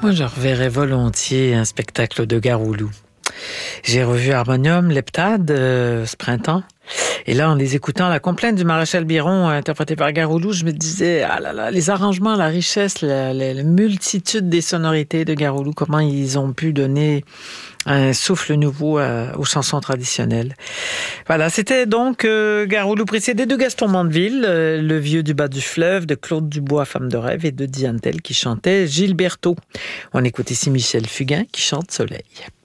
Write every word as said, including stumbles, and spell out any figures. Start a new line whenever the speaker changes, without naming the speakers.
Moi, je reverrais volontiers un spectacle de Garoulou. J'ai revu Harmonium, Leptade, euh, ce printemps. Et là, en les écoutant, la complainte du maréchal Biron, interprétée par Garoulou, je me disais, ah là là, les arrangements, la richesse, la, la, la multitude des sonorités de Garoulou, comment ils ont pu donner un souffle nouveau à, aux chansons traditionnelles. Voilà, c'était donc euh, Garoulou précédé de Gaston Mandeville, euh, Le vieux du bas du fleuve, de Claude Dubois, Femme de rêve, et de Diane Tell qui chantait Gilberto. On écoute ici Michel Fugain qui chante Soleil.